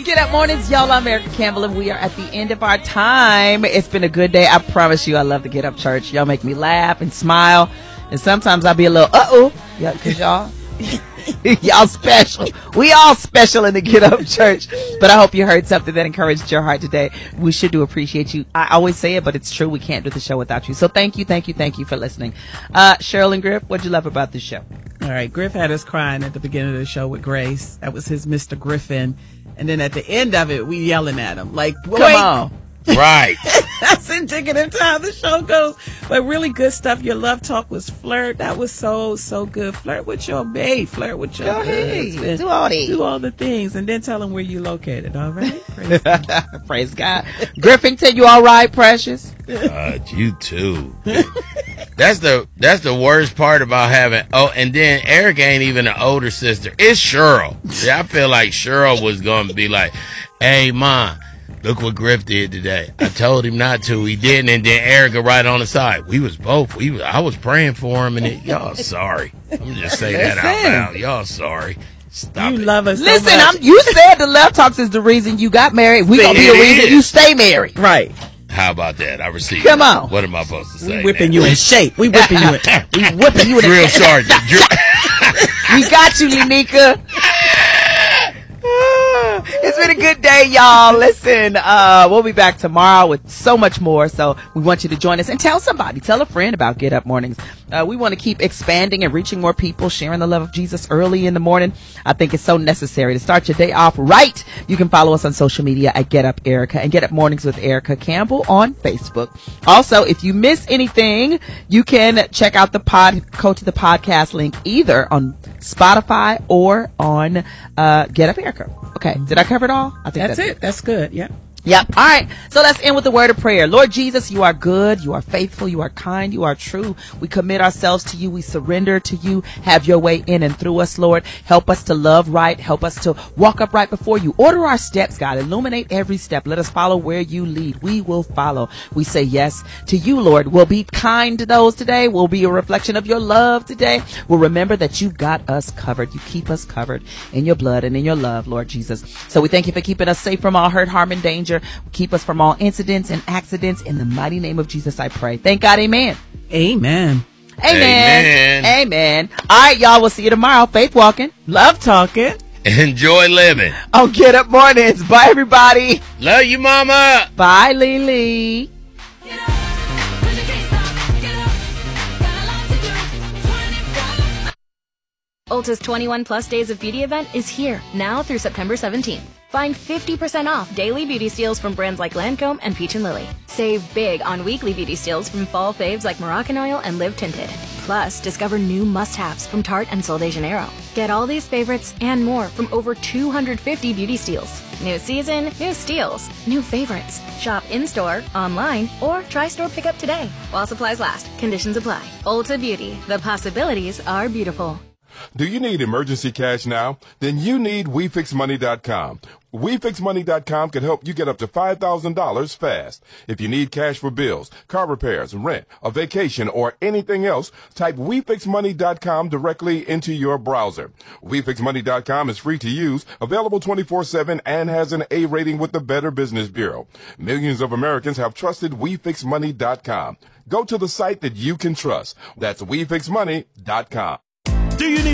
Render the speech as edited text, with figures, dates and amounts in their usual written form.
Get Up Mornings, y'all. I'm Erica Campbell, and we are at the end of our time. It's been a good day. I promise you, I love the Get Up Church. Y'all make me laugh and smile, and sometimes I'll be a little, yeah, because y'all, y'all special. We all special in the Get Up Church. But I hope you heard something that encouraged your heart today. We sure do appreciate you. I always say it, but it's true. We can't do the show without you. So thank you for listening. Cheryl and Griff, what'd you love about this show? All right, Griff had us crying at the beginning of the show with Grace. That was his Mr. Griffin. And then at the end of it, we yelling at him. Like, come on. Right. That's indicative to how the show goes. But really good stuff. Your love talk was flirt. That was so good. Flirt with your babe. Flirt with your husband. Do all these. Do all the things. And then tell him where you located. All right? Praise God. Griffington, you all right, precious? You too. That's the worst part about having. Oh, and then Eric ain't even an older sister. It's Cheryl. Yeah, I feel like Cheryl was gonna be like, "Hey, Ma, look what Griff did today. I told him not to. He didn't." And then Erica right on the side. We was both. I was praying for him, and y'all sorry. I'm just saying that out loud. Y'all sorry. Stop you it. Love us. Listen, so much. you said the love talks is the reason you got married. We gonna be the reason you stay married. Right. How about that? I received. Come on. What am I supposed to say? We whipping you in shape. We whipping you in. We whipping you in Drill sergeant. We got you, Unica. It's been a good day, y'all. Listen, we'll be back tomorrow with so much more. So we want you to join us and tell somebody, tell a friend about Get Up Mornings. We want to keep expanding and reaching more people, sharing the love of Jesus early in the morning. I think it's so necessary to start your day off right. You can follow us on social media at Get Up Erica and Get Up Mornings with Erica Campbell on Facebook. Also, if you miss anything, you can check out go to the podcast link either on Spotify or on Get Up Erica. Okay, did I cover it all? I think that's it. That's good. Yeah. Yep. All right. So let's end with a word of prayer. Lord Jesus, you are good. You are faithful. You are kind. You are true. We commit ourselves to you. We surrender to you. Have your way in and through us, Lord. Help us to love right. Help us to walk upright before you. Order our steps, God. Illuminate every step. Let us follow where you lead. We will follow. We say yes to you, Lord. We'll be kind to those today. We'll be a reflection of your love today. We'll remember that you've got us covered. You keep us covered in your blood and in your love, Lord Jesus. So we thank you for keeping us safe from all hurt, harm, and danger. Keep us from all incidents and accidents. In the mighty name of Jesus, I pray. Thank God. Amen. Amen. Amen. Amen. All right, y'all. We'll see you tomorrow. Faith walking. Love talking. Enjoy living. On Get Up Mornings. Bye, everybody. Love you, mama. Bye, Lily. Ulta's 21 Plus Days of Beauty event is here now through September 17th. Find 50% off daily beauty steals from brands like Lancome and Peach & Lily. Save big on weekly beauty steals from fall faves like Moroccan Oil and Live Tinted. Plus, discover new must-haves from Tarte and Sol de Janeiro. Get all these favorites and more from over 250 beauty steals. New season, new steals, new favorites. Shop in-store, online, or try store pickup today. While supplies last. Conditions apply. Ulta Beauty. The possibilities are beautiful. Do you need emergency cash now? Then you need WeFixMoney.com. WeFixMoney.com can help you get up to $5,000 fast. If you need cash for bills, car repairs, rent, a vacation, or anything else, type WeFixMoney.com directly into your browser. WeFixMoney.com is free to use, available 24/7, and has an A rating with the Better Business Bureau. Millions of Americans have trusted WeFixMoney.com. Go to the site that you can trust. That's WeFixMoney.com. Do you need